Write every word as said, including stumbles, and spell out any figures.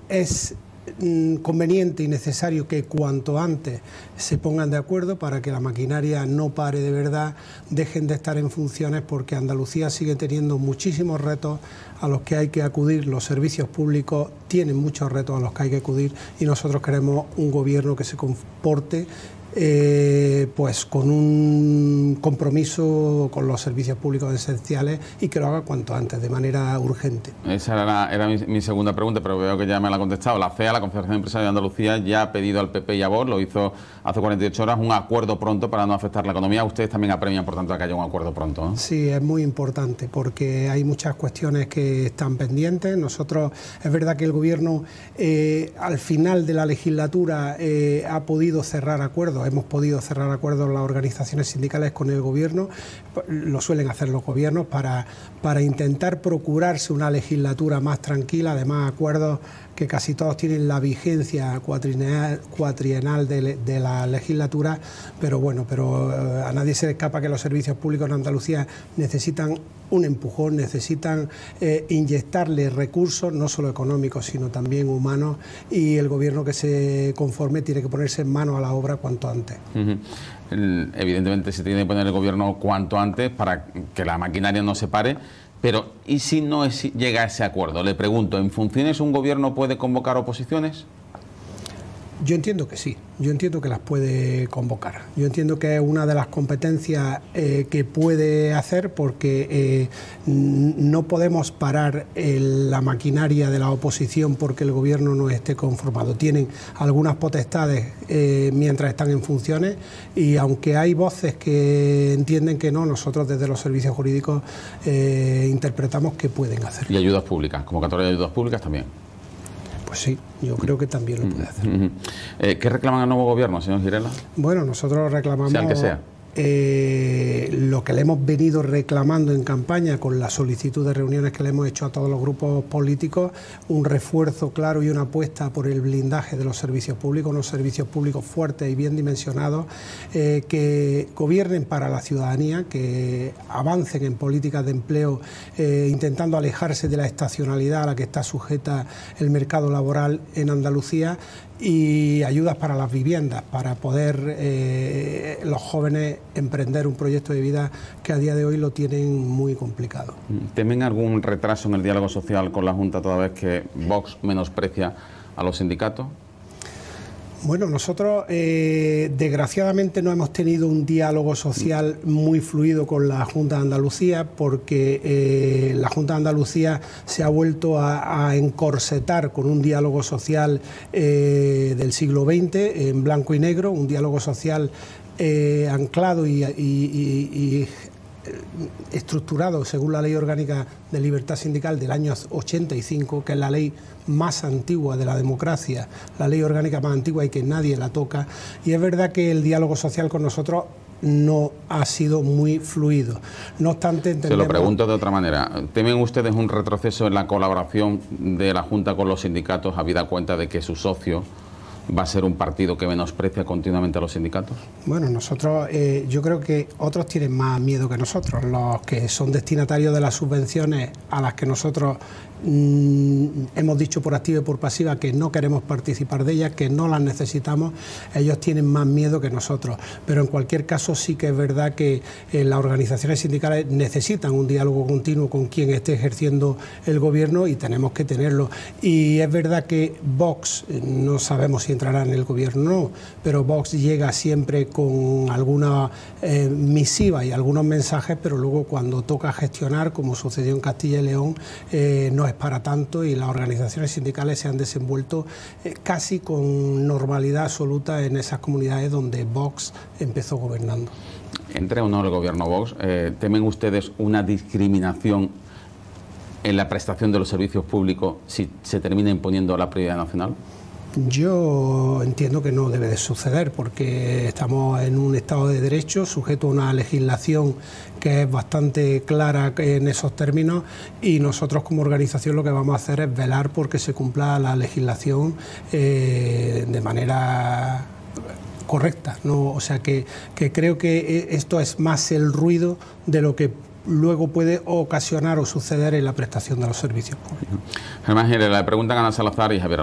es conveniente y necesario que cuanto antes se pongan de acuerdo para que la maquinaria no pare de verdad, dejen de estar en funciones, porque Andalucía sigue teniendo muchísimos retos a los que hay que acudir, los servicios públicos tienen muchos retos a los que hay que acudir y nosotros queremos un gobierno que se comporte Eh, pues con un compromiso con los servicios públicos esenciales y que lo haga cuanto antes, de manera urgente. Esa era, era mi, mi segunda pregunta, pero veo que ya me la ha contestado. La C E A, la Confederación Empresaria de Andalucía, ya ha pedido al P P y a Vox, lo hizo hace cuarenta y ocho horas, un acuerdo pronto para no afectar la economía. Ustedes también apremian, por tanto, a que haya un acuerdo pronto, ¿no? Sí, es muy importante porque hay muchas cuestiones que están pendientes. Nosotros, es verdad que el Gobierno eh, al final de la legislatura eh, ha podido cerrar acuerdos. Hemos podido cerrar acuerdos las organizaciones sindicales con el Gobierno, lo suelen hacer los gobiernos para, para intentar procurarse una legislatura más tranquila, además acuerdos que casi todos tienen la vigencia cuatrienal, cuatrienal de, de la legislatura, pero bueno, pero a nadie se le escapa que los servicios públicos en Andalucía necesitan un empujón, necesitan eh, inyectarle recursos, no solo económicos, sino también humanos, y el Gobierno que se conforme tiene que ponerse en mano a la obra cuanto antes. Uh-huh. Evidentemente se tiene que poner el Gobierno cuanto antes para que la maquinaria no se pare, pero ¿y si no es, llega a ese acuerdo? Le pregunto, ¿en funciones un Gobierno puede convocar oposiciones? Yo entiendo que sí, yo entiendo que las puede convocar. Yo entiendo que es una de las competencias eh, que puede hacer, porque eh, no podemos parar el, la maquinaria de la oposición porque el Gobierno no esté conformado. Tienen algunas potestades eh, mientras están en funciones, y aunque hay voces que entienden que no, nosotros desde los servicios jurídicos eh, interpretamos que pueden hacerlo. ¿Y ayudas públicas? ¿Convocatoria de ayudas públicas también? Pues sí, yo creo que también lo puede hacer. Uh-huh. eh, ¿Qué reclaman al nuevo Gobierno, señor Girela? Bueno, nosotros reclamamos... Sea el que sea. Eh, lo que le hemos venido reclamando en campaña con la solicitud de reuniones que le hemos hecho a todos los grupos políticos, un refuerzo claro y una apuesta por el blindaje de los servicios públicos, unos servicios públicos fuertes y bien dimensionados, eh, que gobiernen para la ciudadanía, que avancen en políticas de empleo, eh, intentando alejarse de la estacionalidad a la que está sujeta el mercado laboral en Andalucía, y ayudas para las viviendas, para poder eh, los jóvenes emprender un proyecto de vida que a día de hoy lo tienen muy complicado. ¿Temen algún retraso en el diálogo social con la Junta toda vez que Vox menosprecia a los sindicatos? Bueno, nosotros eh, desgraciadamente no hemos tenido un diálogo social muy fluido con la Junta de Andalucía, porque eh, la Junta de Andalucía se ha vuelto a, a encorsetar con un diálogo social eh, del siglo veinte, en blanco y negro, un diálogo social eh, anclado y, y, y, y estructurado según la Ley Orgánica de Libertad Sindical del año ochenta y cinco, que es la ley más antigua de la democracia, la ley orgánica más antigua y que nadie la toca. Y es verdad que el diálogo social con nosotros no ha sido muy fluido. No obstante, entendemos... Se lo pregunto de otra manera. ¿Temen ustedes un retroceso en la colaboración de la Junta con los sindicatos, habida cuenta de que su socio va a ser un partido que menosprecia continuamente a los sindicatos? Bueno, nosotros, eh, yo creo que otros tienen más miedo que nosotros, los que son destinatarios de las subvenciones a las que nosotros mmm, hemos dicho por activa y por pasiva que no queremos participar de ellas, que no las necesitamos. Ellos tienen más miedo que nosotros, pero en cualquier caso sí que es verdad que eh, las organizaciones sindicales necesitan un diálogo continuo con quien esté ejerciendo el Gobierno, y tenemos que tenerlo. Y es verdad que Vox, no sabemos si entrará en el Gobierno o no, pero Vox llega siempre con alguna eh, misiva y algunos mensajes, pero luego cuando toca gestionar, como sucedió en Castilla y León, eh, no es para tanto, y las organizaciones sindicales se han desenvuelto eh, casi con normalidad absoluta en esas comunidades donde Vox empezó gobernando. Entre o no el Gobierno Vox, eh, ¿temen ustedes una discriminación en la prestación de los servicios públicos si se termina imponiendo la prioridad nacional? Yo entiendo que no debe de suceder, porque estamos en un Estado de Derecho sujeto a una legislación que es bastante clara en esos términos, y nosotros como organización lo que vamos a hacer es velar porque se cumpla la legislación eh, de manera correcta, ¿no? O sea que, que creo que esto es más el ruido de lo que luego puede ocasionar o suceder en la prestación de los servicios públicos. Germán Girela, le preguntan a Ana Salazar y Javier